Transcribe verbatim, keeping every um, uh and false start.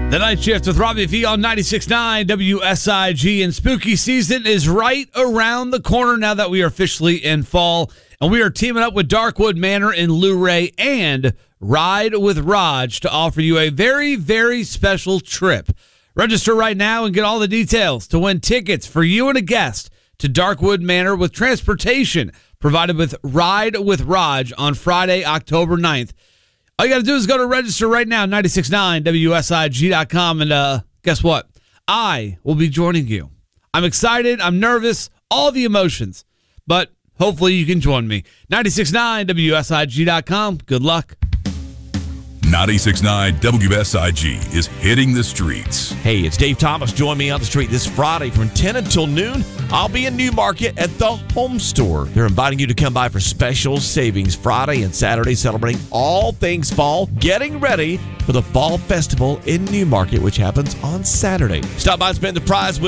The Night Shift with Robbie V on ninety-six point nine W S I G, and spooky season is right around the corner now that we are officially in fall, and we are teaming up with Darkwood Manor in Luray and Ride with Raj to offer you a very, very special trip. Register right now and get all the details to win tickets for you and a guest to Darkwood Manor with transportation provided with Ride with Raj on Friday, October ninth. All you got to do is go to register right now, ninety-six point nine W S I G dot com, and uh, guess what? I will be joining you. I'm excited. I'm nervous. All the emotions. But hopefully you can join me. ninety-six point nine W S I G dot com. Good luck. ninety-six point nine W S I G is hitting the streets. Hey, it's Dave Thomas. Join me on the street this Friday from ten until noon. I'll be in Newmarket at the Home Store. They're inviting you to come by for special savings Friday and Saturday, celebrating all things fall, getting ready for the Fall Festival in Newmarket, which happens on Saturday. Stop by and spend the prize with